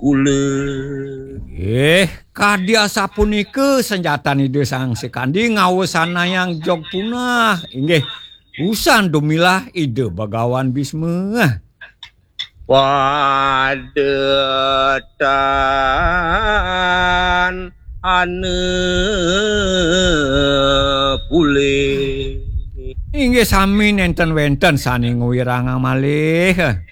kule. Kadia sapunike senjata ide sang sekandi ngawesana yang jog punah. Inggih, usan dumilah ide bagawan Bisma. Padetan ane pule. Inggih sami nenten wenten sani ngwirang malih.